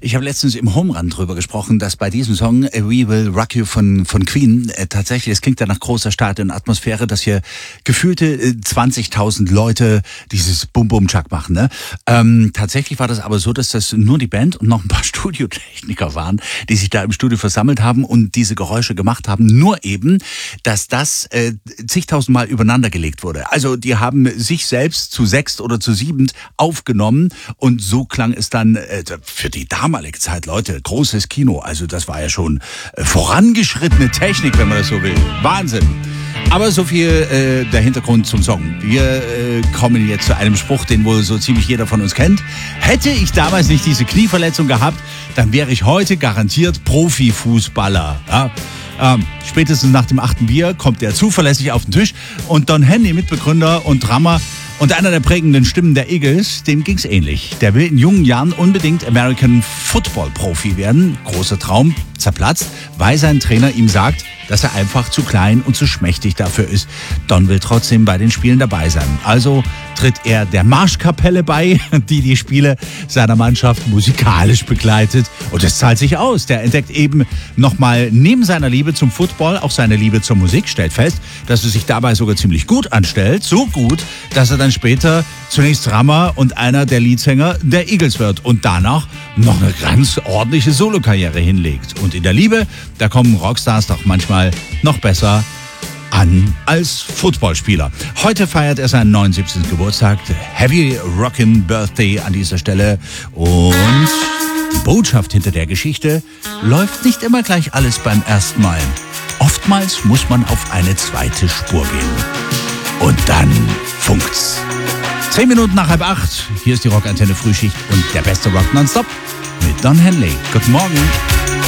Ich habe letztens im Home Run drüber gesprochen, dass bei diesem Song We Will Rock You von Queen tatsächlich, es klingt ja nach großer Stadionatmosphäre, dass hier gefühlte 20.000 Leute dieses Bum Bum Chuck machen. Ne? Tatsächlich war das aber so, dass das nur die Band und noch ein paar Studiotechniker waren, die sich da im Studio versammelt haben und diese Geräusche gemacht haben. Nur eben, dass das zigtausendmal übereinander gelegt wurde. Also die haben sich selbst zu 6 oder zu 7 aufgenommen und so klang es dann für die damalige Zeit, Leute, großes Kino. Also das war ja schon vorangeschrittene Technik, wenn man das so will. Wahnsinn. Aber so viel der Hintergrund zum Song. Wir kommen jetzt zu einem Spruch, den wohl so ziemlich jeder von uns kennt. Hätte ich damals nicht diese Knieverletzung gehabt, dann wäre ich heute garantiert Profifußballer. Ja? Spätestens nach dem 8. Bier kommt der zuverlässig auf den Tisch und Don Henley, Mitbegründer und Drummer und einer der prägenden Stimmen der Eagles, dem ging's ähnlich. Der will in jungen Jahren unbedingt American Football Profi werden. Großer Traum, zerplatzt, weil sein Trainer ihm sagt, dass er einfach zu klein und zu schmächtig dafür ist. Don will trotzdem bei den Spielen dabei sein. Also tritt er der Marschkapelle bei, die Spiele seiner Mannschaft musikalisch begleitet. Und es zahlt sich aus. Der entdeckt eben nochmal neben seiner Liebe zum Football auch seine Liebe zur Musik, stellt fest, dass es sich dabei sogar ziemlich gut anstellt. So gut, dass er dann später zunächst Drummer und einer der Leadsänger der Eagles wird und danach noch eine ganz ordentliche Solokarriere hinlegt. Und in der Liebe, da kommen Rockstars doch manchmal noch besser an als Footballspieler. Heute feiert er seinen 79. Geburtstag. Heavy Rockin' Birthday an dieser Stelle. Und die Botschaft hinter der Geschichte: läuft nicht immer gleich alles beim ersten Mal. Oftmals muss man auf eine zweite Spur gehen. Und dann funkt's. 10 Minuten nach 7:30. Hier ist die Rockantenne Frühschicht und der beste Rock nonstop mit Don Henley. Guten Morgen.